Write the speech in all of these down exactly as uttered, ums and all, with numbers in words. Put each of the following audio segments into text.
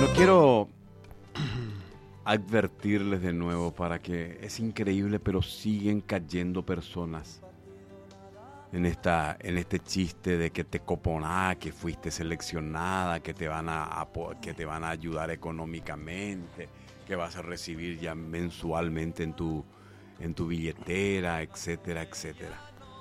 Bueno, quiero advertirles de nuevo para que es increíble, pero siguen cayendo personas en esta, en este chiste de que te coponá, que fuiste seleccionada, que te van a, a que te van a ayudar económicamente, que vas a recibir ya mensualmente en tu, en tu billetera, etcétera, etcétera.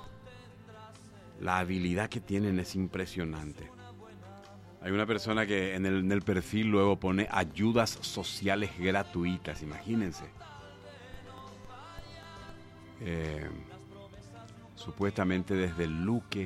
La habilidad que tienen es impresionante. Hay una persona que en el, en el perfil luego pone ayudas sociales gratuitas, imagínense. Eh, supuestamente desde Luque.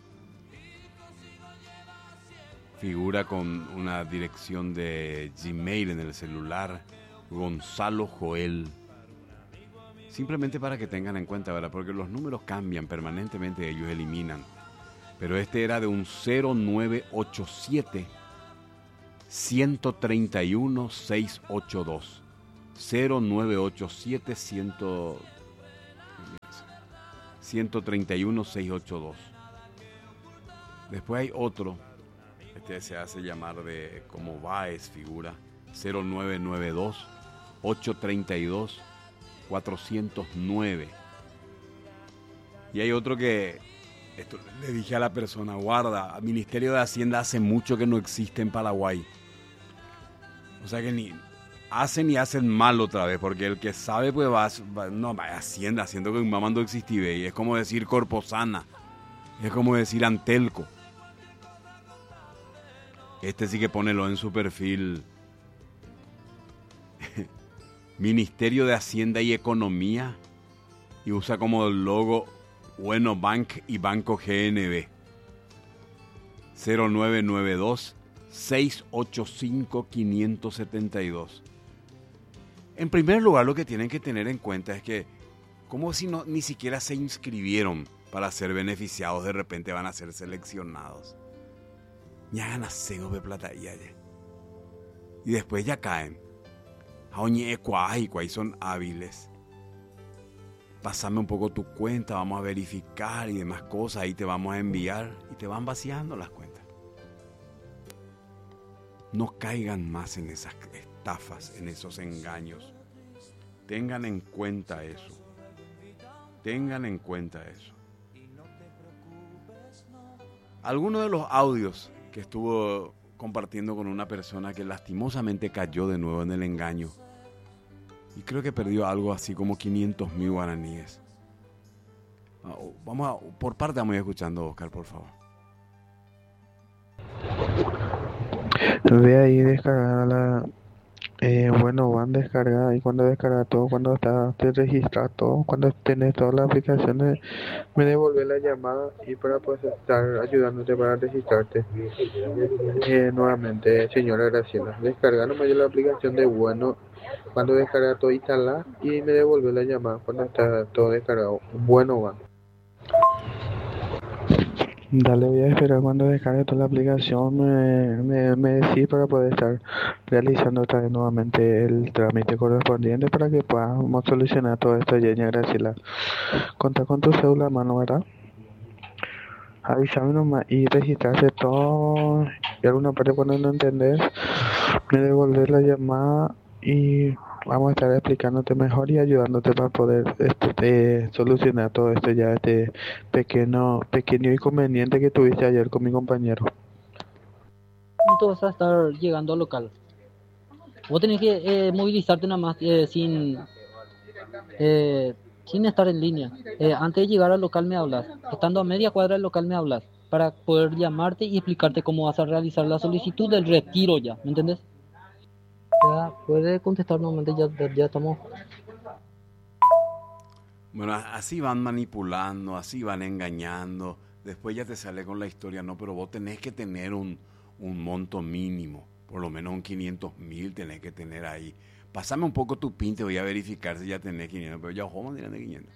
Figura con una dirección de Gmail en el celular. Gonzalo Joel. Simplemente para que tengan en cuenta, ¿verdad? Porque los números cambian permanentemente, ellos eliminan. Pero este era de un cero nueve ocho siete, uno tres uno, seis ocho dos. cero nueve ocho siete, uno tres uno, seis ocho dos. Después hay otro, este se hace llamar de como Baez figura, cero nueve nueve dos, ocho tres dos, cuatro cero nueve. Y hay otro que, esto le dije a la persona, guarda, el Ministerio de Hacienda hace mucho que no existe en Paraguay. O sea que ni hacen y hacen mal otra vez, porque el que sabe pues va, va no, va a Hacienda, haciendo que mi mamá no existive, y es como decir Corposana, es como decir Antelco. Este sí que ponelo en su perfil. Ministerio de Hacienda y Economía, y usa como logo Bueno Bank y Banco G N B. cero nueve nueve dos, seis ocho cinco, cinco siete dos. En primer lugar, lo que tienen que tener en cuenta es que, como si no, ni siquiera se inscribieron para ser beneficiados, de repente van a ser seleccionados. Ya ganan cego de plata y allá. Y después ya caen. Aoñe cuay, cuay son hábiles. Pásame un poco tu cuenta, vamos a verificar y demás cosas, ahí te vamos a enviar y te van vaciando las cuentas. No caigan más en esas estafas, en esos engaños. Tengan en cuenta eso. Tengan en cuenta eso. Algunos de los audios que estuvo compartiendo con una persona que lastimosamente cayó de nuevo en el engaño. Y creo que perdió algo así como quinientos mil guaraníes. Vamos a, por parte vamos a ir escuchando, Oscar, por favor. Ve ahí descargar la... Eh, bueno, van a descargar y cuando descarga todo, cuando está, te registra todo, cuando tenés todas las aplicaciones, me devuelve la llamada y para poder estar ayudándote para registrarte. Eh, nuevamente, señora Graciela, descarga nomás yo la aplicación de Bueno, cuando descarga todo, instala y me devuelve la llamada cuando está todo descargado. Bueno, van. Dale, voy a esperar cuando descargue toda la aplicación, me, me, me decís para poder estar realizando otra vez nuevamente el trámite correspondiente para que podamos solucionar todo esto, Yenia Graciela. Contá con tu cédula a mano, ¿verdad? Avísame nomás y registrarse todo. Y alguna parte cuando no entendés, me devolver la llamada y vamos a estar explicándote mejor y ayudándote para poder este, solucionar todo esto ya, este pequeño, pequeño inconveniente que tuviste ayer con mi compañero. Tú vas a estar llegando al local. Vos tenés que eh, movilizarte nada más eh, sin, eh, sin estar en línea. Eh, antes de llegar al local me hablas. Estando a media cuadra del local me hablas. Para poder llamarte y explicarte cómo vas a realizar la solicitud del retiro ya. ¿Me entendés? Ya, puede contestar nuevamente, ya, ya estamos. Bueno, así van manipulando, así van engañando. Después ya te sale con la historia, no, pero vos tenés que tener un, un monto mínimo. Por lo menos un quinientos mil tenés que tener ahí. Pásame un poco tu pin, te voy a verificar si ya tenés quinientos, pero ya ojo, dirán de quinientos.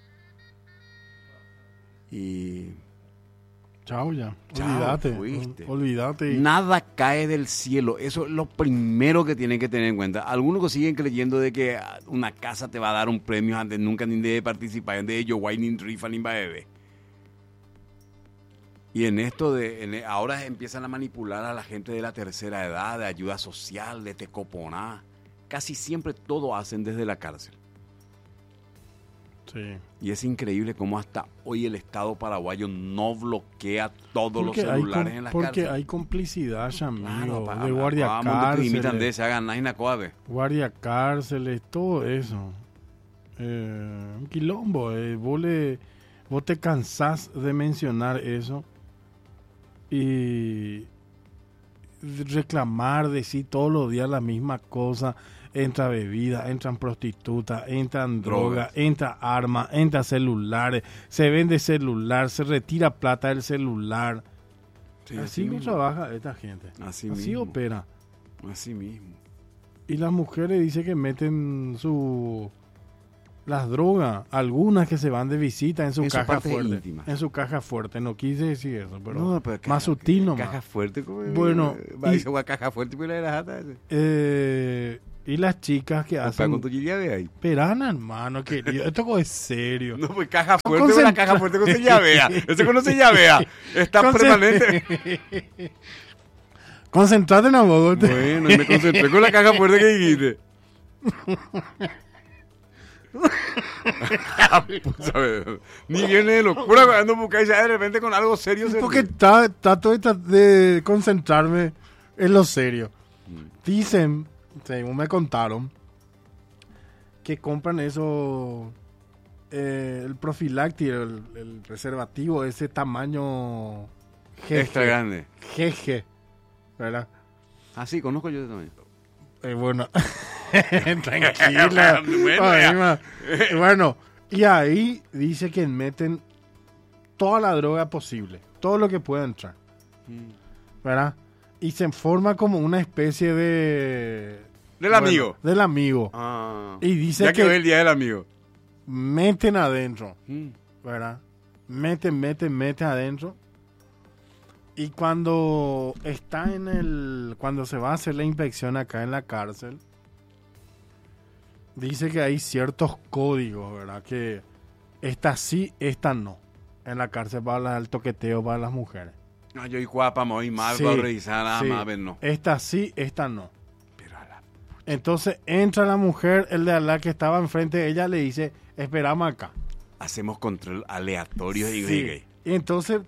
Y... Chao ya, Chao, olvídate, fuiste. olvídate. Nada cae del cielo, eso es lo primero que tienen que tener en cuenta. Algunos que siguen creyendo de que una casa te va a dar un premio antes, nunca ni debe participar de ello, guay ni rifa ni bebé. Y en esto de, en, ahora empiezan a manipular a la gente de la tercera edad, de ayuda social, de tecoponá. Casi siempre todo hacen desde la cárcel. Sí. Y es increíble cómo hasta hoy el Estado paraguayo no bloquea todos Porque los hay, celulares com- en las porque cárceles. hay complicidad, ya, amigo, Claro, pa- de pa- guardia pa- mundo que imitan de cárceles, se hagan nada y nacoabe. guardia cárceles, todo eso. Eh, un quilombo, eh. vos, le, vos te cansás de mencionar eso y reclamar, decir todos los días la misma cosa. Entra bebida, entran prostitutas, entran drogas, Drogas. entra armas, entra celulares, se vende celular, se retira plata del celular. Sí, así no mismo. trabaja esta gente. Así, Así mismo. opera. Así mismo. Y las mujeres dicen que meten su las drogas, algunas que se van de visita en su En su caja parte fuerte. íntima. En su caja fuerte, no quise decir eso, pero, No, pero más caja- sutil nomás. Caja fuerte. Como, Bueno, Va a y- decir, "Gua, caja fuerte, pero la jata. Eh, y las chicas que Hasta hacen con tu llave ahí. perana, hermano, querido. Esto es serio. No, pues caja No fuerte, la concent- caja fuerte con se llavea. Ese con no se llavea. Está Concent- permanente. Concentrate en la boca. Bueno, y me concentré con la caja fuerte que dijiste. ¿Sabes? Ni viene de locura cuando buscáis ya de repente con algo serio. serio. Porque está, trato de, de concentrarme en lo serio. Dicen, según me contaron, que compran eso, eh, el profiláctico, el, el preservativo, ese tamaño jeje, Extra grande. jeje, ¿verdad? Ah, sí, conozco yo también. Eh, bueno, tranquila. Bueno, Ay, ya. ma. Bueno, y ahí dice que meten toda la droga posible, todo lo que pueda entrar, ¿verdad? Y se forma como una especie de... Del bueno, amigo. del amigo. Ah. Y dice Ya que quedó el día del amigo. meten adentro, Mm. ¿verdad? Meten, meten, meten adentro. Y cuando está en el... Cuando se va a hacer la inspección acá en la cárcel, dice que hay ciertos códigos, ¿verdad? Que esta sí, esta no. En la cárcel para el toqueteo para las mujeres. No, yo y guapa, me voy mal, Sí, voy a revisar nada sí. más, ver, no. Esta sí, esta no. Pero a la- Entonces entra la mujer, el de Alá que estaba enfrente de ella le dice, esperamos acá. hacemos control aleatorio y Sí. gay. Y entonces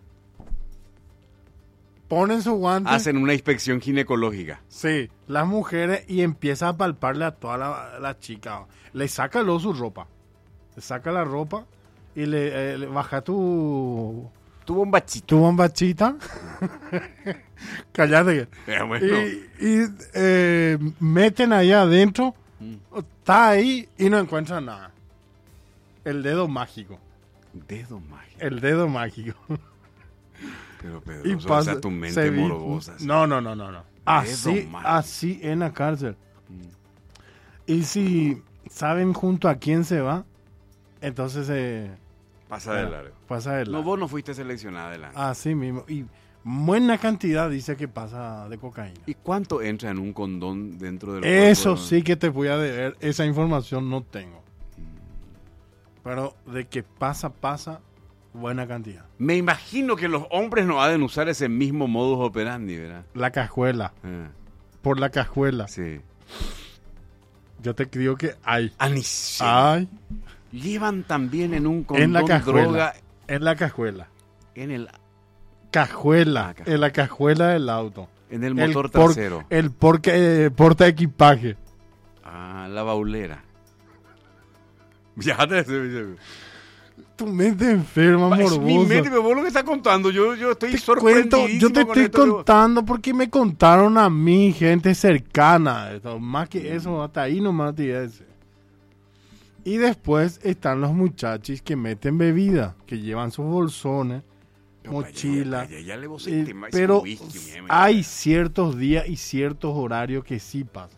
ponen su guante. Hacen una inspección ginecológica. Sí, las mujeres y empieza a palparle a toda la, la chica. Le saca luego su ropa. Le saca la ropa y le, eh, le baja tu, Tuvo un bachito. tu bombachita. Cállate. Pero bueno. Y, y, eh, meten ahí adentro. Mm. Está ahí y no encuentran nada. El dedo mágico. Dedo mágico. El dedo mágico. Pero Y Pedro, o pasa- sea, tu mente se vi- morbosa. ¿sí? No, no, no, no, no. Así, mágico. así en la cárcel. Mm. Y si saben junto a quién se va, entonces se Pasa de largo. pasa de No, largo. vos no fuiste seleccionada adelante. Así mismo. Y buena cantidad dice que pasa de cocaína. ¿Y cuánto entra en un condón dentro del Eso cuerpo? sí que te voy a deber. Esa información no tengo. Pero de que pasa, pasa, buena cantidad. Me imagino que los hombres no han de usar ese mismo modus operandi, ¿verdad? La cajuela. Ah, Por la cajuela. sí. Yo te digo que hay. Ah, ni sé. Hay Llevan también en un condón en la cajuela. droga En la cajuela. en el, Cajuela. Ah, cajuela. En la cajuela del auto. en el motor el por- trasero. El porque, eh, porta equipaje. Ah, la baulera. Ya te Tu mente enferma, Es morbosa. mi mente, pero vos lo que estás contando, yo, yo estoy Te sorprendido. cuento, yo te estoy contando porque me contaron a mí, gente cercana. Esto, más que eso, hasta ahí nomás te iba a decir. Y después están los muchachos que meten bebida, que llevan sus bolsones, mochila. Ya le vos eh, el tema, ese pero whisky, mi amigo. hay ciertos días y ciertos horarios que sí pasan.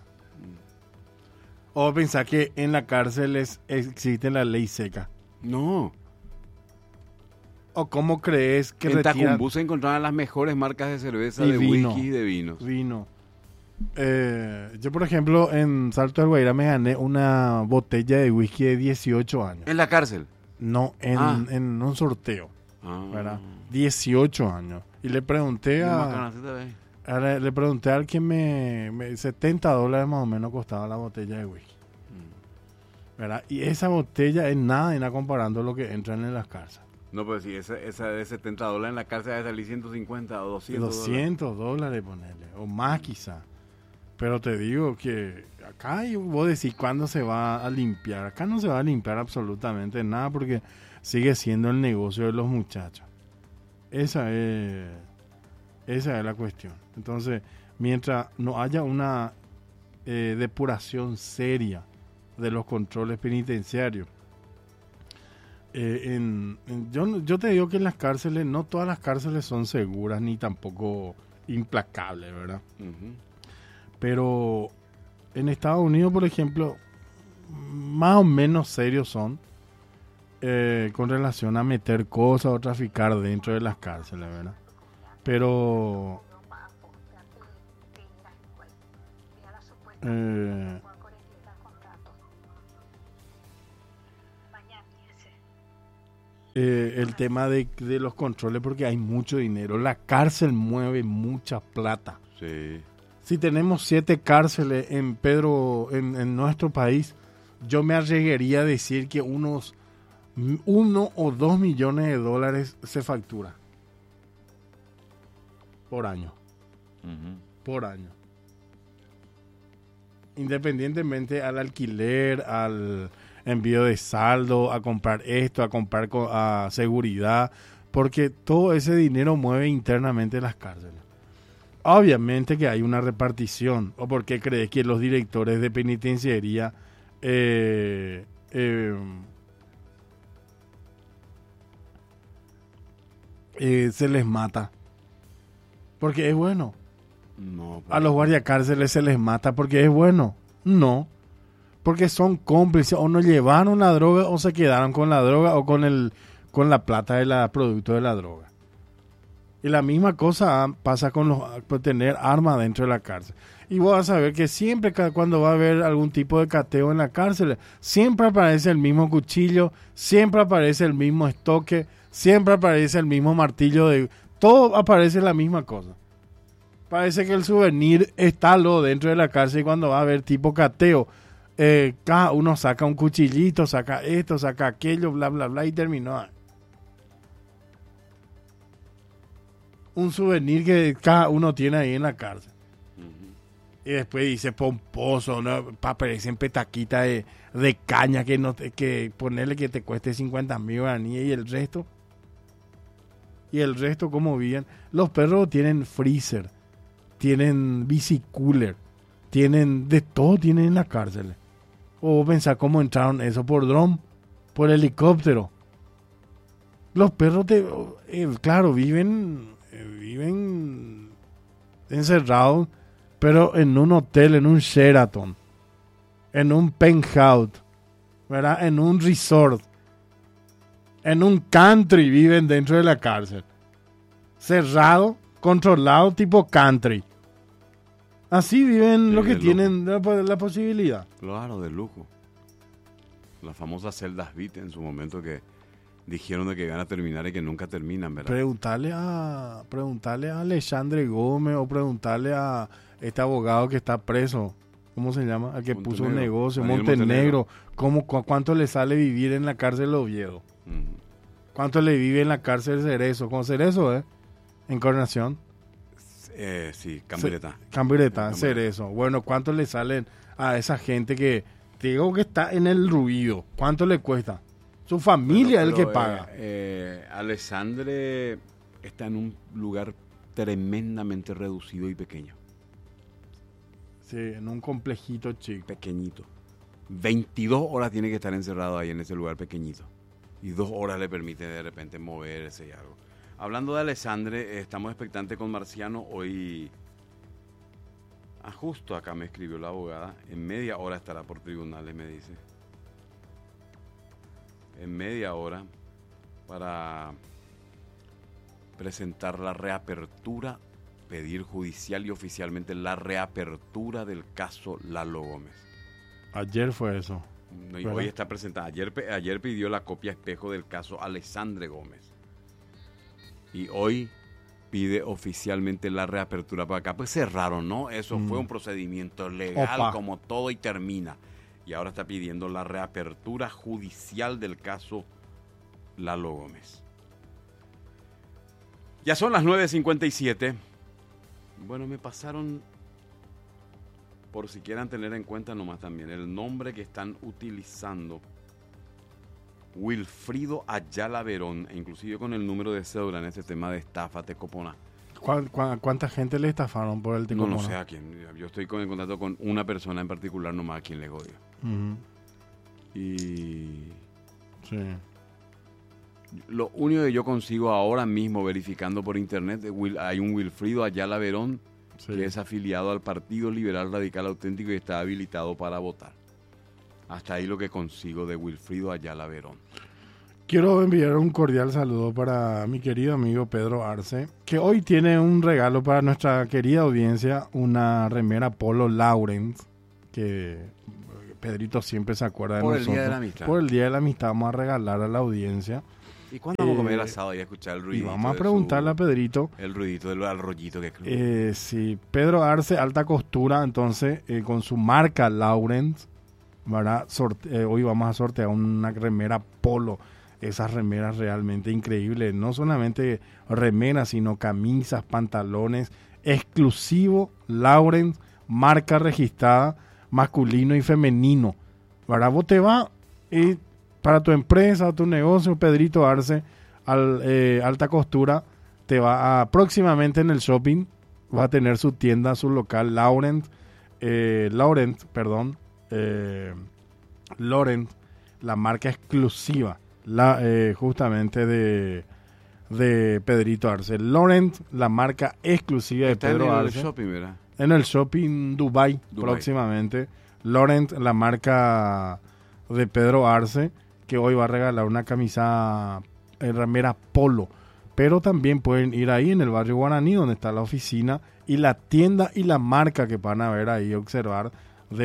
O pensar que en la cárcel es- existe la ley seca. No. ¿O cómo crees que En retiran Tacumbú se encontraban las mejores marcas de cerveza, Y de vino. whisky y de vinos. vino? Eh, yo, por ejemplo, en Salto del Guairá me gané una botella de whisky de dieciocho años. En la cárcel. No, en, Ah. en un sorteo. Ah. ¿verdad? dieciocho años. Y le pregunté No, a... Macana, ¿sí te ve? a le, le pregunté al que me, me... setenta dólares más o menos costaba la botella de whisky. Mm. ¿Verdad? Y esa botella es nada y nada comparando lo que entran en las cárceles. No, pues si esa, esa de setenta dólares en la cárcel debe salir ciento cincuenta o doscientos. doscientos dólares, ponerle, o más quizá. Pero te digo que acá y vos decís cuándo se va a limpiar. Acá no se va a limpiar absolutamente nada porque sigue siendo el negocio de los muchachos. Esa es, esa es la cuestión. Entonces, mientras no haya una eh, depuración seria de los controles penitenciarios, Eh, en, en, yo, yo te digo que en las cárceles, no todas las cárceles son seguras ni tampoco implacables, ¿verdad? Uh-huh. Pero en Estados Unidos, por ejemplo, más o menos serios son eh, con relación a meter cosas o traficar dentro de las cárceles, ¿verdad? Pero eh, Eh, el tema de, de los controles, porque hay mucho dinero. La cárcel mueve mucha plata. Sí. Si tenemos siete cárceles en Pedro, en, en nuestro país, yo me arriesgaría a decir que unos uno o dos millones de dólares se factura por año. Uh-huh. Por año. Independientemente al alquiler, al envío de saldo, a comprar esto, a comprar co- a seguridad, porque todo ese dinero mueve internamente las cárceles. Obviamente que hay una repartición. ¿O por qué crees que los directores de penitenciaría eh, eh, eh, se les mata? Porque es bueno. No, A los guardiacárceles se les mata porque es bueno. No. Porque son cómplices, o no llevaron la droga o se quedaron con la droga o con el con la plata de la producto de la droga. Y la misma cosa pasa con los por tener armas dentro de la cárcel. Y vos vas a ver que siempre cuando va a haber algún tipo de cateo en la cárcel, siempre aparece el mismo cuchillo, siempre aparece el mismo estoque, siempre aparece el mismo martillo de todo aparece la misma cosa. Parece que el souvenir está lo dentro de la cárcel y cuando va a haber tipo cateo, Eh, cada uno saca un cuchillito, saca esto, saca aquello, bla, bla, bla, y terminó. Un souvenir que cada uno tiene ahí en la cárcel. Uh-huh. Y después dice pomposo, ¿no? Aparecen petaquitas de, de caña que no te, que ponerle que te cueste cincuenta mil guaraníes y el resto. Y el resto, ¿cómo viven? Los perros tienen freezer, tienen bicicooler, tienen de todo, tienen en la cárcel. O pensar cómo entraron eso por dron, por helicóptero. Los perros, te, eh, claro, viven, eh, viven encerrados, pero en un hotel, en un Sheraton, en un penthouse, ¿verdad? En un resort, en un country viven dentro de la cárcel. Cerrado, controlado, tipo country. Así viven Sí, los que de tienen la, la posibilidad. Claro, de lujo. Las famosas celdas V I T en su momento que dijeron de que van a terminar y que nunca terminan, ¿verdad? Preguntarle a preguntarle a Alexandre Gómez o preguntarle a este abogado que está preso, ¿cómo se llama? Al que Montenegro. puso un negocio, Daniel Montenegro, Montenegro. ¿cómo, cu- ¿cuánto le sale vivir en la cárcel de Oviedo? Uh-huh. ¿Cuánto le vive en la cárcel Cerezo? ¿Con Cerezo, eh? Encarnación. Eh, sí, Cambireta. Cambireta, Cambireta. Cerezo. Bueno, ¿cuánto le salen a esa gente que, te digo que está en el ruido? ¿Cuánto le cuesta? Su familia es el que Pero, paga. Eh, eh, Alessandre está en un lugar tremendamente reducido y pequeño. Sí, en un complejito chico. Pequeñito. veintidós horas tiene que estar encerrado ahí en ese lugar pequeñito. Y dos horas le permite de repente moverse y algo. Hablando de Alessandre, eh, estamos expectantes con Marciano. Hoy, ah, justo acá me escribió la abogada, en media hora estará por tribunales, me dice. En media hora para presentar la reapertura, pedir judicial y oficialmente la reapertura del caso Lalo Gómez. Ayer fue eso. No, y ¿Verdad? hoy está presentada. Ayer, pe- ayer pidió la copia espejo del caso Alessandre Gómez. y hoy pide oficialmente la reapertura para acá. Pues cerraron, ¿no? Eso mm. fue un procedimiento legal Opa. como todo y termina. Y ahora está pidiendo la reapertura judicial del caso Lalo Gómez. Ya son las nueve cincuenta y siete. Bueno, me pasaron, por si quieran tener en cuenta nomás también, el nombre que están utilizando. Wilfrido Ayala Verón, e inclusive con el número de cédula en este tema de estafa Tecopona. ¿Cuál, cuál, ¿Cuánta gente le estafaron por el Tecopona? No, no sé a quién. Yo estoy con, en contacto con una persona en particular nomás a quien le odio. Uh-huh. Y... Sí. Lo único que yo consigo ahora mismo verificando por internet, hay un Wilfrido Ayala Verón sí. que es afiliado al Partido Liberal Radical Auténtico y está habilitado para votar. Hasta ahí lo que consigo de Wilfrido Ayala Verón. Quiero enviar un cordial saludo para mi querido amigo Pedro Arce, que hoy tiene un regalo para nuestra querida audiencia, una remera Polo Lawrence, que Pedrito siempre se acuerda de por nosotros. Por el Día de la Amistad. Por el Día de la Amistad vamos a regalar a la audiencia. ¿Y cuándo vamos eh, a comer asado y a escuchar el ruidito? Y vamos a preguntarle su, a Pedrito. El ruidito del al rollito que eh, sí, Pedro Arce, alta costura, entonces, eh, con su marca Lawrence, ¿verdad? Sorte- eh, hoy vamos a sortear una remera Polo. Esas remeras realmente increíbles. No solamente remeras, sino camisas, pantalones. Exclusivo Lawrence, marca registrada, masculino y femenino. ¿Verdad? Vos te vas y para tu empresa, tu negocio, Pedrito Arce, al, eh, alta costura, te va a, próximamente en el shopping, va a tener su tienda, su local, Lawrence, eh, Lawrence, perdón, eh, Lawrence, la marca exclusiva, la eh, justamente de, de Pedrito Arce. Lawrence, la marca exclusiva de Está Pedro en el Arce. shopping, ¿verdad? En el shopping Dubai, Dubai. próximamente. Lawrence, la marca de Pedro Arce, que hoy va a regalar una camisa en remera Polo. Pero también pueden ir ahí en el barrio Guaraní, donde está la oficina y la tienda y la marca que van a ver ahí, observar,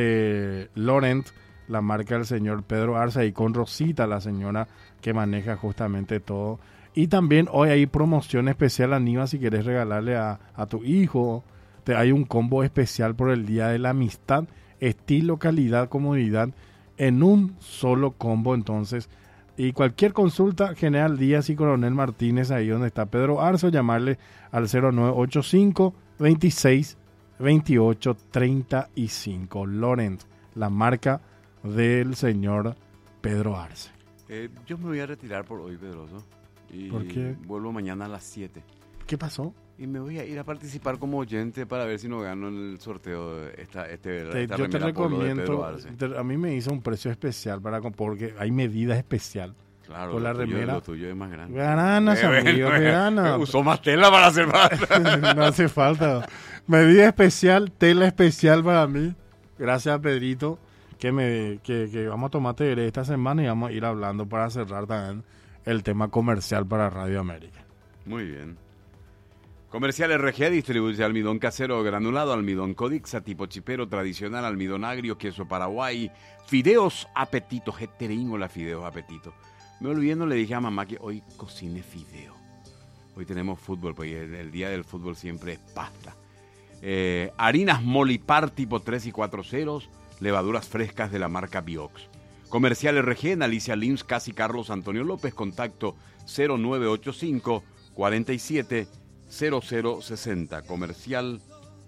de Lawrence, la marca del señor Pedro Arce, ahí con Rosita, la señora que maneja justamente todo. Y también hoy hay promoción especial, Aníbal, si quieres regalarle a, a tu hijo. Te, hay un combo especial por el Día de la Amistad, estilo, calidad, comodidad, en un solo combo. Entonces, y cualquier consulta, General Díaz y Coronel Martínez, ahí donde está Pedro Arce, llamarle al cero nueve ocho cinco, veintiséis, veintiocho, treinta y cinco. Lawrence, la marca del señor Pedro Arce. Eh, yo me voy a retirar por hoy, Pedroso. Y ¿Por qué? Vuelvo mañana a las siete. ¿Qué pasó? Y me voy a ir a participar como oyente para ver si no gano en el sorteo de esta, este, te, esta yo te remera Polo de Pedro recomiendo, Arce. te, a mí me hizo un precio especial para porque hay medidas especial. Claro, por la lo, tuyo, remera. lo tuyo es más grande. Ganas, Eh, amigo, bueno, que gana. Usó más tela para hacer más. No hace falta. Medida especial, tela especial para mí. Gracias a Pedrito, que me que, que vamos a tomar té esta semana y vamos a ir hablando para cerrar también el tema comercial para Radio América. Muy bien. Comercial R G distribuye almidón casero granulado, almidón Codixa, tipo chipero tradicional, almidón agrio, queso Paraguay, fideos apetito, jeteringo la fideos apetito. Me olvidé, le dije a mamá que hoy cocine fideo. Hoy tenemos fútbol, pues el, el día del fútbol siempre es pasta. Eh, harinas Molipar tipo tres y cuatro ceros, levaduras frescas de la marca Biox. Comercial R G en Alicia Lins, casi Carlos Antonio López, contacto cero nueve ocho cinco, cuarenta y siete, cero cero sesenta. Comercial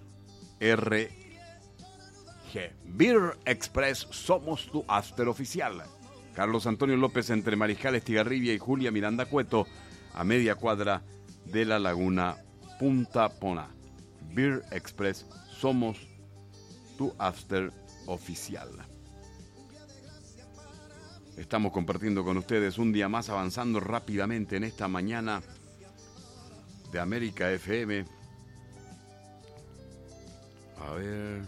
R G. Beer Express, somos tu after oficial. Carlos Antonio López entre Mariscal Estigarribia y Julia Miranda Cueto, a media cuadra de la Laguna Punta Pona. Beer Express, somos tu after oficial. Estamos compartiendo con ustedes un día más, avanzando rápidamente en esta mañana de América F M. A ver.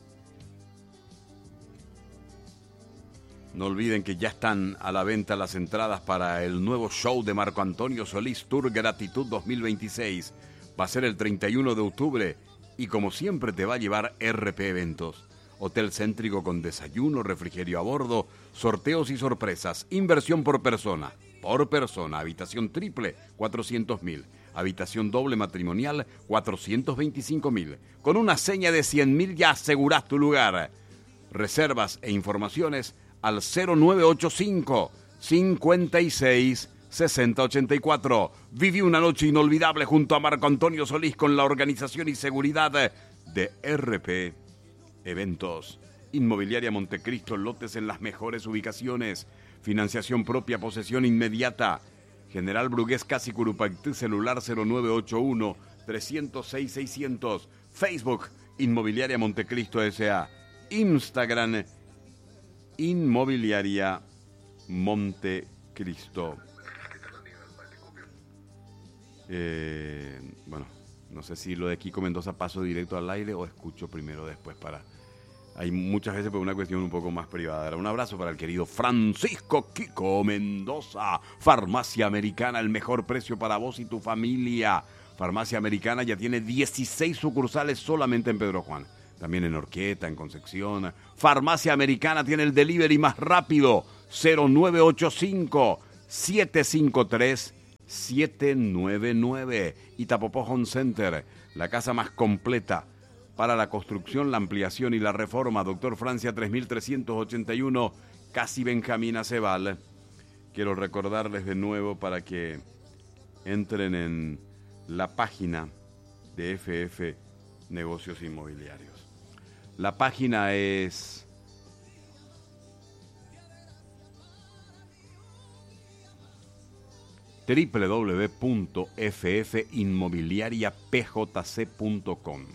No olviden que ya están a la venta las entradas para el nuevo show de Marco Antonio Solís, Tour Gratitud dos mil veintiséis. Va a ser el treinta y uno de octubre y como siempre te va a llevar R P Eventos. Hotel céntrico con desayuno, refrigerio a bordo, sorteos y sorpresas. Inversión por persona. Por persona, habitación triple, cuatrocientos mil. Habitación doble matrimonial, cuatrocientos veinticinco mil. Con una seña de cien mil ya asegurás tu lugar. Reservas e informaciones al cero nueve ocho cinco, cincuenta y seis, sesenta ochenta y cuatro. Viví una noche inolvidable junto a Marco Antonio Solís con la organización y seguridad de R P Eventos. Inmobiliaria Montecristo, lotes en las mejores ubicaciones. Financiación propia, posesión inmediata. General Brugués, Casi Curupaytí, celular cero nueve ocho uno, tres cero seis, seiscientos. Facebook, Inmobiliaria Montecristo S A. Instagram, Inmobiliaria Montecristo. Eh, bueno, no sé si lo de Kiko Mendoza paso directo al aire o escucho primero después para... Hay muchas veces por una cuestión un poco más privada. Un abrazo para el querido Francisco Kiko Mendoza. Farmacia Americana, el mejor precio para vos y tu familia. Farmacia Americana ya tiene dieciséis sucursales solamente en Pedro Juan. También en Orqueta, en Concepción. Farmacia Americana tiene el delivery más rápido. cero nueve ocho cinco, siete cinco tres, siete nueve nueve. Itapopó Home Center, la casa más completa para la construcción, la ampliación y la reforma. Doctor Francia tres mil trescientos ochenta y uno, Casi Benjamín Aceval. Quiero recordarles de nuevo para que entren en la página de F F Negocios Inmobiliarios. La página es doble u doble u doble u punto f f inmobiliaria p j c punto com.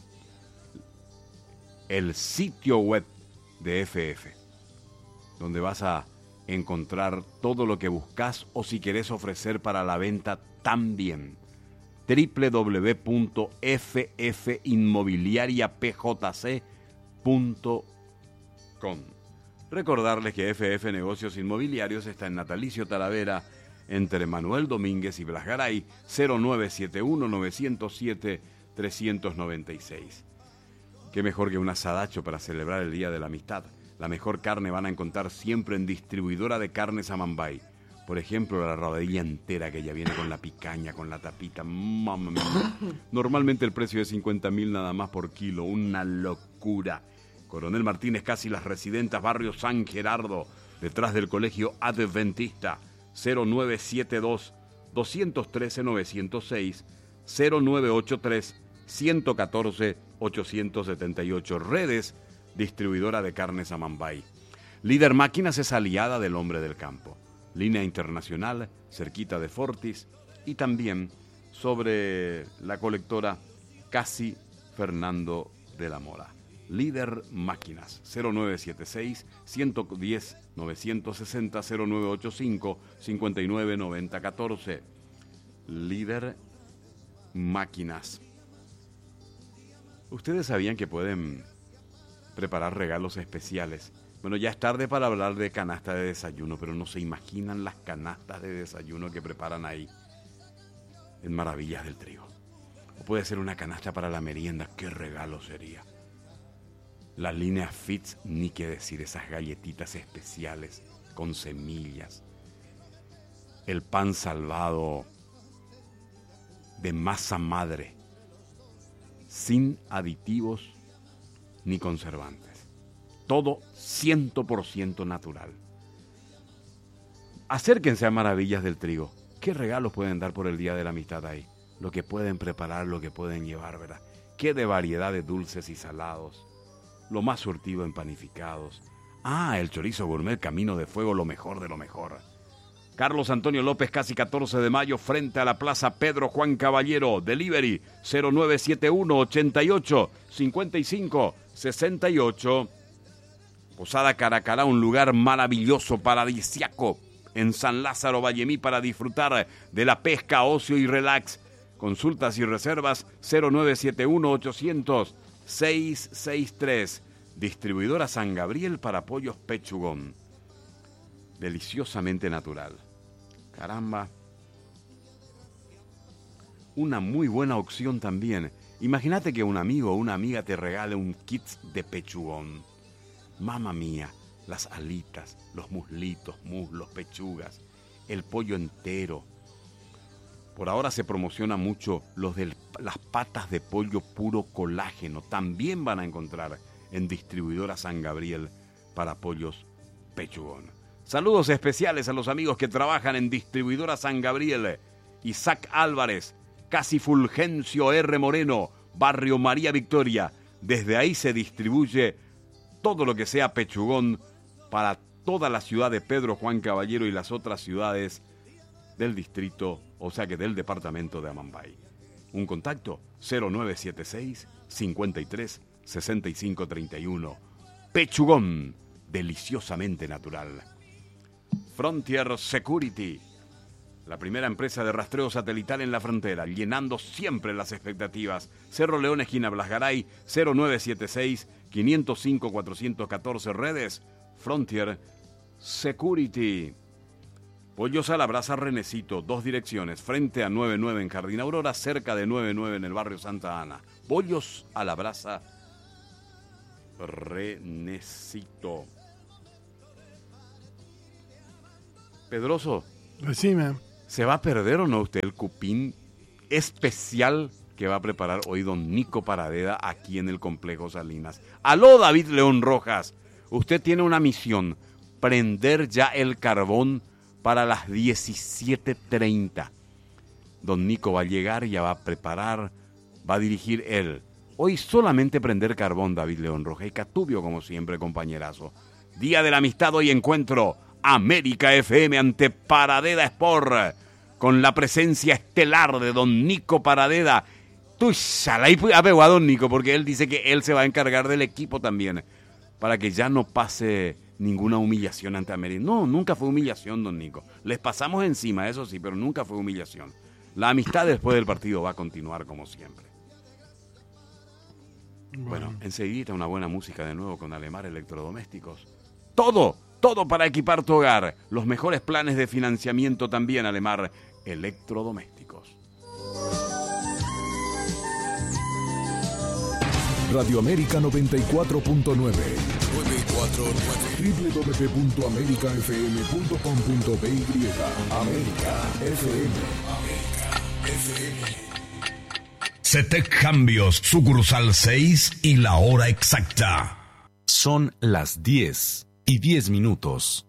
El sitio web de F F, donde vas a encontrar todo lo que buscas o si querés ofrecer para la venta también. doble u doble u doble u punto f f inmobiliaria p j c punto com. Recordarles que F F Negocios Inmobiliarios está en Natalicio Talavera, entre Manuel Domínguez y Blas Garay, cero nueve siete uno, nueve cero siete, tres nueve seis. Qué mejor que un asadacho para celebrar el Día de la Amistad. La mejor carne van a encontrar siempre en Distribuidora de Carnes Amambay. Por ejemplo, la rodilla entera que ya viene con la picaña, con la tapita. Mamma mía. Normalmente el precio es cincuenta mil nada más por kilo. Una locura. Coronel Martínez, Casi Las Residentas, barrio San Gerardo, detrás del colegio Adventista. cero nueve siete dos, dos uno tres, nueve cero seis, cero nueve ocho tres, uno uno cuatro, ocho siete ocho. Redes, Distribuidora de Carnes Amambay. Líder Máquinas es aliada del hombre del campo. Línea internacional, cerquita de Fortis, y también sobre la colectora Casi Fernando de la Mora. Líder Máquinas, cero nueve siete seis, uno uno cero, nueve seis cero, cero nueve ocho cinco, cinco nueve nueve cero uno cuatro. Líder Máquinas. ¿Ustedes sabían que pueden preparar regalos especiales? Bueno, ya es tarde para hablar de canasta de desayuno, pero no se imaginan las canastas de desayuno que preparan ahí en Maravillas del Trigo. O puede ser una canasta para la merienda, qué regalo sería. La línea Fitz, ni qué decir, esas galletitas especiales con semillas. El pan salvado de masa madre, sin aditivos ni conservantes. Todo cien por ciento natural. Acérquense a Maravillas del Trigo. ¿Qué regalos pueden dar por el Día de la Amistad ahí? Lo que pueden preparar, lo que pueden llevar, ¿verdad? Qué de variedad de dulces y salados. Lo más surtido en panificados. Ah, el chorizo gourmet Camino de Fuego, lo mejor de lo mejor. Carlos Antonio López, Casi catorce de mayo, frente a la Plaza Pedro Juan Caballero. Delivery cero nueve siete uno, ochenta y ocho, cincuenta y cinco, sesenta y ocho. Posada Caracará, un lugar maravilloso, paradisiaco, en San Lázaro, Vallemí, para disfrutar de la pesca, ocio y relax. Consultas y reservas cero nueve siete uno, ochocientos, seiscientos sesenta y tres. Distribuidora San Gabriel para pollos Pechugón. Deliciosamente natural. Caramba. Una muy buena opción también. Imagínate que un amigo o una amiga te regale un kit de pechugón. Mamma mía, las alitas, los muslitos, muslos, pechugas, el pollo entero. Por ahora se promociona mucho los de las patas de pollo puro colágeno. También van a encontrar en distribuidora San Gabriel para pollos Pechugón. Saludos especiales a los amigos que trabajan en distribuidora San Gabriel. Isaac Álvarez, Casi Fulgencio R. Moreno, Barrio María Victoria. Desde ahí se distribuye todo lo que sea Pechugón para toda la ciudad de Pedro Juan Caballero y las otras ciudades del distrito, o sea que del departamento de Amambay. Un contacto cero nueve siete seis, cincuenta y tres, sesenta y cinco treinta y uno. Pechugón, deliciosamente natural. Frontier Security, la primera empresa de rastreo satelital en la frontera, llenando siempre las expectativas. Cerro León, esquina Blasgaray, cero nueve siete seis, cinco cero cinco, cuatro uno cuatro. Redes Frontier Security. Pollos a la Brasa Renecito, dos direcciones, frente a noventa y nueve en Jardín Aurora, cerca de noventa y nueve en el barrio Santa Ana. Pollos a la Brasa Renecito. Pedroso, Decime. ¿se va a perder o no usted el cupín especial que va a preparar hoy don Nico Paradeda aquí en el Complejo Salinas? Aló, David León Rojas, usted tiene una misión, prender ya el carbón para las diecisiete treinta. Don Nico va a llegar, ya va a preparar, va a dirigir él. Hoy solamente prender carbón, David León Rojas, y Catubio como siempre, compañerazo. Día de la Amistad, hoy encuentro América F M ante Paradeda Sport, con la presencia estelar de don Nico Paradeda. Tú shalai apegó a don Nico, porque él dice que él se va a encargar del equipo también, para que ya no pase ninguna humillación ante América. No, nunca fue humillación, don Nico. Les pasamos encima, eso sí, pero nunca fue humillación. La amistad después del partido va a continuar como siempre. Bueno, bueno enseguida una buena música de nuevo con Alemar Electrodomésticos. Todo, todo para equipar tu hogar. Los mejores planes de financiamiento también, Alemar Electrodomésticos. Radio América noventa y cuatro punto nueve. doble u doble u doble u punto america f m punto com punto b y. América F M. América F M. CETEC Cambios, sucursal seis y la hora exacta. Son las diez y diez minutos.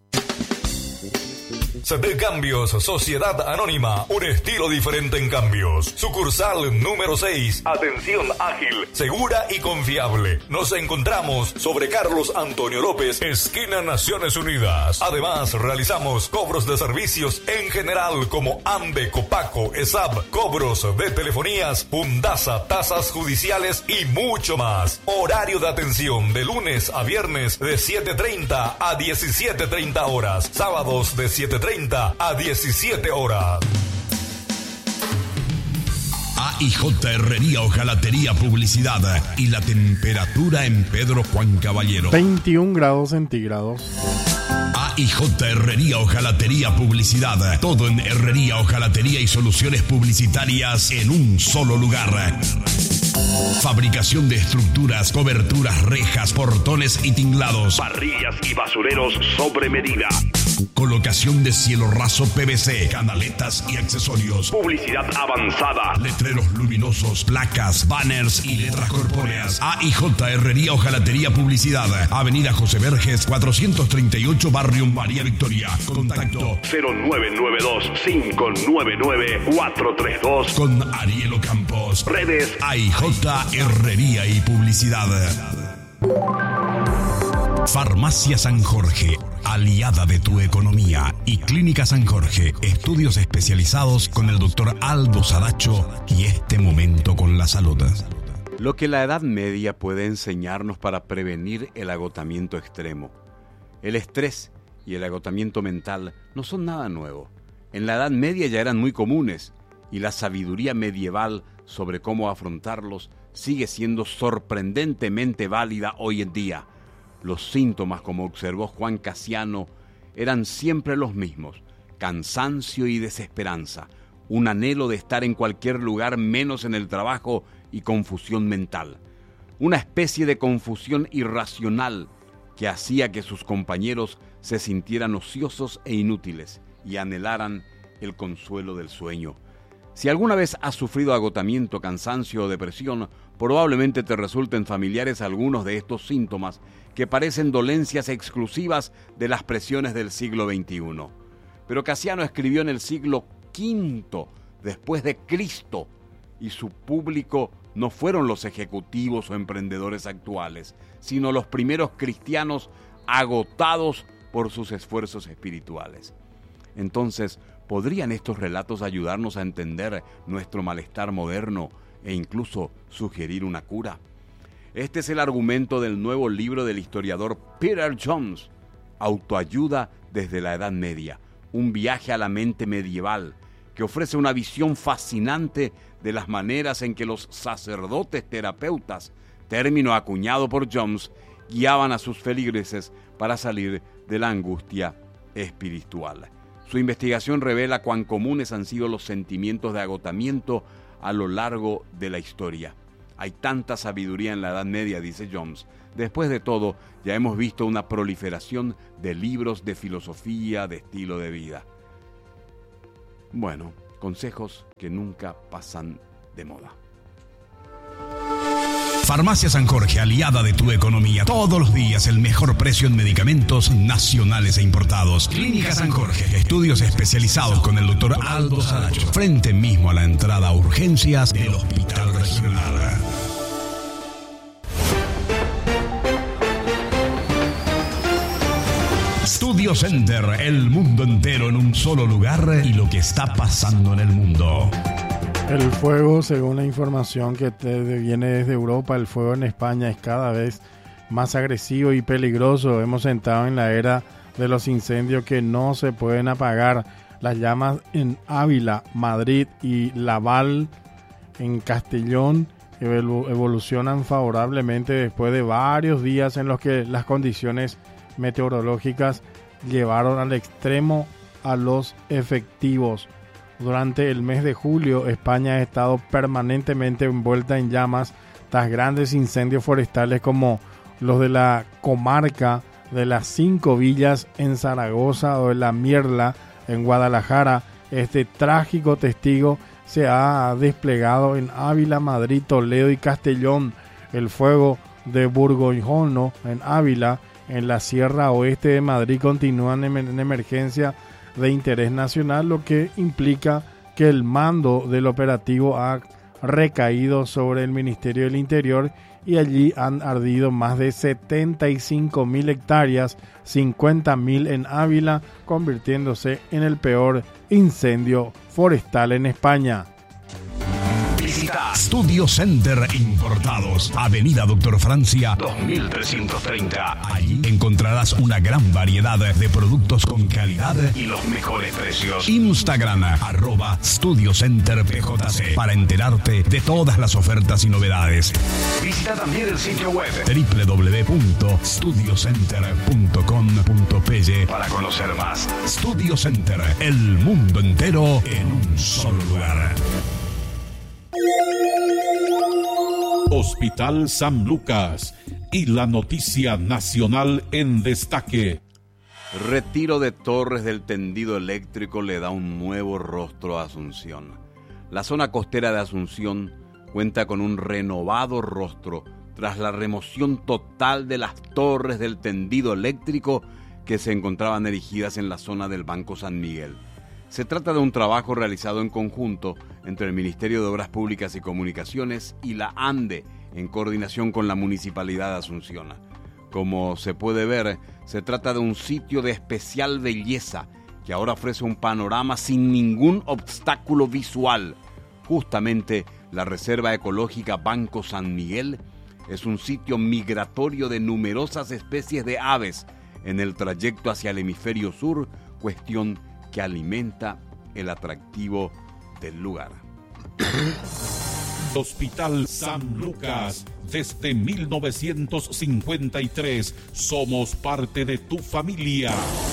CETEC Cambios, Sociedad Anónima, un estilo diferente en cambios. Sucursal número seis, atención ágil, segura y confiable. Nos encontramos sobre Carlos Antonio López, esquina Naciones Unidas. Además, realizamos cobros de servicios en general como AMBE, Copaco, ESAB, cobros de telefonías, Pundasa, tasas judiciales y mucho más. Horario de atención de lunes a viernes de siete treinta a diecisiete treinta horas. Sábados de siete treinta a diecisiete horas. A I J Herrería Hojalatería Publicidad y la temperatura en Pedro Juan Caballero. veintiún grados centígrados. A I J Herrería Hojalatería Publicidad. Todo en herrería, hojalatería y soluciones publicitarias en un solo lugar. Fabricación de estructuras, coberturas, rejas, portones y tinglados. Parrillas y basureros sobre medida. Colocación de cielo raso P V C, canaletas y accesorios. Publicidad avanzada. Letreros luminosos, placas, banners y letras corpóreas. A I J Herrería Hojalatería Publicidad. Avenida José Verges, cuatrocientos treinta y ocho, Barrio María Victoria. Contacto cero nueve nueve dos, cinco nueve nueve, cuatro tres dos. Con Ariel Campos. Redes A I J Herrería y Publicidad. Farmacia San Jorge, aliada de tu economía, y Clínica San Jorge, estudios especializados con el doctor Aldo Saracho y este momento con la salud. Lo que la Edad Media puede enseñarnos para prevenir el agotamiento extremo. El estrés y el agotamiento mental no son nada nuevo. En la Edad Media ya eran muy comunes y la sabiduría medieval sobre cómo afrontarlos sigue siendo sorprendentemente válida hoy en día. Los síntomas, como observó Juan Casiano, eran siempre los mismos: cansancio y desesperanza, un anhelo de estar en cualquier lugar menos en el trabajo y confusión mental. Una especie de confusión irracional que hacía que sus compañeros se sintieran ociosos e inútiles y anhelaran el consuelo del sueño. Si alguna vez has sufrido agotamiento, cansancio o depresión, probablemente te resulten familiares algunos de estos síntomas que parecen dolencias exclusivas de las presiones del siglo veintiuno. Pero Casiano escribió en el siglo quinto después de Cristo y su público no fueron los ejecutivos o emprendedores actuales, sino los primeros cristianos agotados por sus esfuerzos espirituales. Entonces, ¿podrían estos relatos ayudarnos a entender nuestro malestar moderno e incluso sugerir una cura? Este es el argumento del nuevo libro del historiador Peter Jones, Autoayuda desde la Edad Media, un viaje a la mente medieval, que ofrece una visión fascinante de las maneras en que los sacerdotes terapeutas, término acuñado por Jones, guiaban a sus feligreses para salir de la angustia espiritual. Su investigación revela cuán comunes han sido los sentimientos de agotamiento a lo largo de la historia. Hay tanta sabiduría en la Edad Media, dice Jones. Después de todo, ya hemos visto una proliferación de libros de filosofía, de estilo de vida. Bueno, consejos que nunca pasan de moda. Farmacia San Jorge, aliada de tu economía. Todos los días el mejor precio en medicamentos nacionales e importados. Clínica San Jorge, estudios especializados con el doctor Aldo Saracho. Frente mismo a la entrada a urgencias del Hospital Regional. Studio Center, el mundo entero en un solo lugar y lo que está pasando en el mundo. El fuego, según la información que te viene desde Europa, el fuego en España es cada vez más agresivo y peligroso. Hemos entrado en la era de los incendios que no se pueden apagar. Las llamas en Ávila, Madrid y Laval, en Castellón, evolucionan favorablemente después de varios días en los que las condiciones meteorológicas llevaron al extremo a los efectivos. Durante el mes de julio, España ha estado permanentemente envuelta en llamas tras grandes incendios forestales como los de la comarca de las Cinco Villas en Zaragoza o de la Mierla en Guadalajara. Este trágico testigo se ha desplegado en Ávila, Madrid, Toledo y Castellón. El fuego de Burgoyjono en Ávila, en la Sierra Oeste de Madrid, continúan en emergencia de interés nacional, lo que implica que el mando del operativo ha recaído sobre el Ministerio del Interior y allí han ardido más de setenta y cinco mil hectáreas, cincuenta mil en Ávila, convirtiéndose en el peor incendio forestal en España. Visita Studio Center Importados, Avenida Doctor Francia dos mil trescientos treinta. Allí encontrarás una gran variedad de productos con calidad y los mejores precios. Instagram, arroba Studio Center P J C, para enterarte de todas las ofertas y novedades. Visita también el sitio web doble u doble u doble u punto studio center punto com punto p y para conocer más. Studio Center, el mundo entero en un solo lugar. Hospital San Lucas y la noticia nacional en destaque. Retiro de torres del tendido eléctrico le da un nuevo rostro a Asunción. La zona costera de Asunción cuenta con un renovado rostro tras la remoción total de las torres del tendido eléctrico que se encontraban erigidas en la zona del Banco San Miguel. Se trata de un trabajo realizado en conjunto entre el Ministerio de Obras Públicas y Comunicaciones y la ANDE, en coordinación con la Municipalidad de Asunción. Como se puede ver, se trata de un sitio de especial belleza que ahora ofrece un panorama sin ningún obstáculo visual. Justamente la Reserva Ecológica Banco San Miguel es un sitio migratorio de numerosas especies de aves en el trayecto hacia el hemisferio sur, cuestión que alimenta el atractivo del lugar. Hospital San Lucas, desde mil novecientos cincuenta y tres, somos parte de tu familia.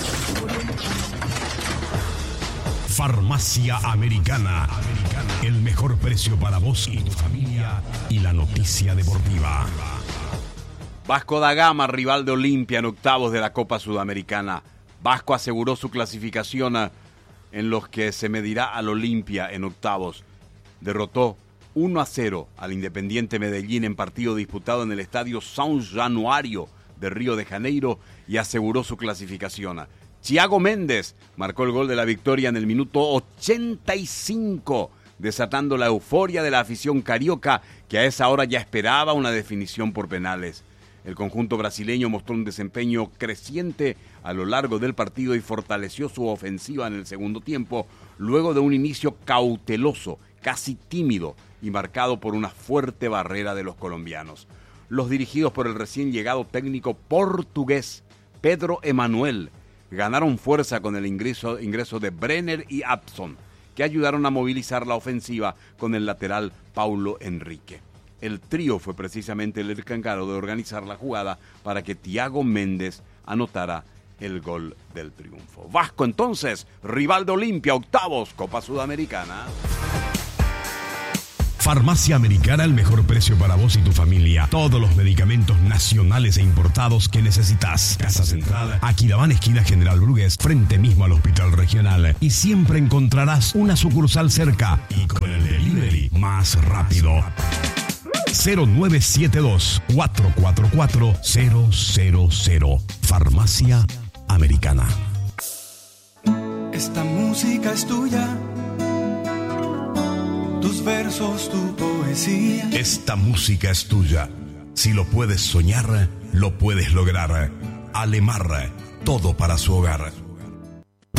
Farmacia Americana, el mejor precio para vos y tu familia y la noticia deportiva. Vasco da Gama, rival de Olimpia en octavos de la Copa Sudamericana. Vasco aseguró su clasificación en los que se medirá al Olimpia en octavos derrotó uno a cero al Independiente Medellín en partido disputado en el estadio São Januário de Río de Janeiro y aseguró su clasificación. Thiago Méndez marcó el gol de la victoria en el minuto ochenta y cinco, desatando la euforia de la afición carioca, que a esa hora ya esperaba una definición por penales. El conjunto brasileño mostró un desempeño creciente a lo largo del partido y fortaleció su ofensiva en el segundo tiempo, luego de un inicio cauteloso, casi tímido y marcado por una fuerte barrera de los colombianos. Los dirigidos por el recién llegado técnico portugués Pedro Emanuel ganaron fuerza con el ingreso, ingreso de Brenner y Abson, que ayudaron a movilizar la ofensiva con el lateral Paulo Henrique. El trío fue precisamente el encargado de organizar la jugada para que Thiago Méndez anotara el gol del triunfo. Vasco entonces, rival de Olimpia, octavos, Copa Sudamericana. Farmacia Americana, el mejor precio para vos y tu familia. Todos los medicamentos nacionales e importados que necesitas. Casa Central, Aquidabán, esquina General Brugués, frente mismo al Hospital Regional. Y siempre encontrarás una sucursal cerca y con el delivery más rápido. cero nueve siete dos, cuatro cuatro cuatro, cero cero cero. Farmacia Americana. Esta música es tuya. Tus versos, tu poesía. Esta música es tuya. Si lo puedes soñar, lo puedes lograr. Alemar, todo para su hogar.